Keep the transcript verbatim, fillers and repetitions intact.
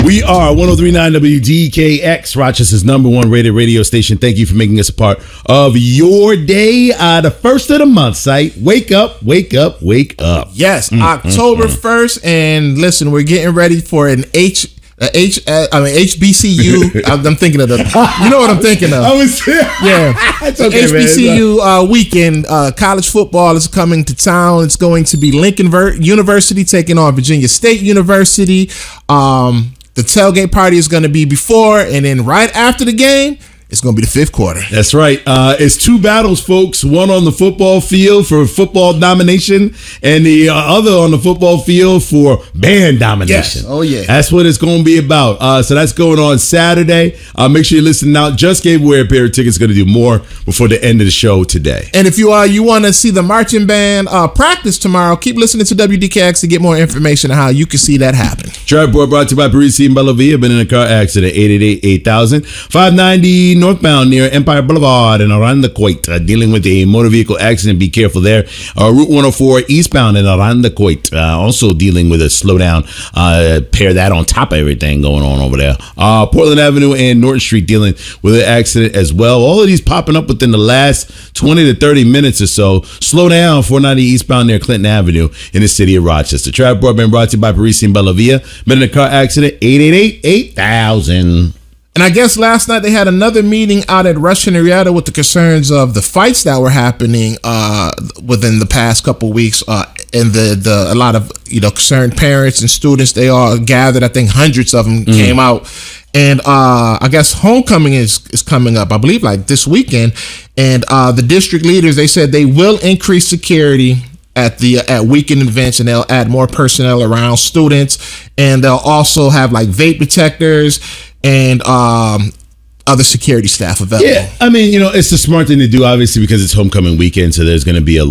We are one oh three point nine W D K X, Rochester's number one rated radio station. Thank you for making us a part of your day. Uh, the first of the month, site. Wake up, wake up, wake up. Yes, mm, October mm, mm. first. And listen, we're getting ready for an H... Uh, H, uh, I mean H B C U. I'm, I'm thinking of the. You know what I'm thinking of. I was yeah. It's okay, H B C U man. Uh, weekend. Uh, college football is coming to town. It's going to be Lincoln Ver- University taking on Virginia State University. Um, the tailgate party is going to be before, and then right after the game, it's going to be the fifth quarter. That's right. Uh, it's two battles, folks. One on the football field for football domination, and the uh, other on the football field for band domination. Yes. Oh, yeah. That's what it's going to be about. Uh, so that's going on Saturday. Uh, make sure you listen out. Just gave away a pair of tickets. Going to do more before the end of the show today. And if you uh, you want to see the marching band uh, practice tomorrow, keep listening to W D K X to get more information on how you can see that happen. Drive Board brought to you by Parisi and Bellavia. Been in a car accident. eight eight eight, eight thousand. five ninety northbound near Empire Boulevard and Arandaquoit, uh, dealing with a motor vehicle accident. Be careful there. Uh, Route one oh four eastbound in Arandaquoit, uh, also dealing with a slowdown. Uh, pair that on top of everything going on over there. Uh, Portland Avenue and Norton Street dealing with an accident as well. All of these popping up within the last twenty to thirty minutes or so. Slow down. four ninety eastbound near Clinton Avenue in the city of Rochester. Traffic Board been brought to you by Parisi and Bellavia. Been in a car accident. eight eight eight, eight thousand. And I guess last night they had another meeting out at Rush and Henrietta with the concerns of the fights that were happening uh, within the past couple of weeks. Uh, and the, the a lot of you know concerned parents and students, they all gathered. I think hundreds of them mm. came out. And uh, I guess homecoming is, is coming up, I believe, like this weekend. And uh, the district leaders, they said they will increase security at the at weekend events, and they'll add more personnel around students, and they'll also have like vape detectors and um, other security staff available. Yeah, I mean, you know, it's the smart thing to do, obviously, because it's homecoming weekend, so there's going to be a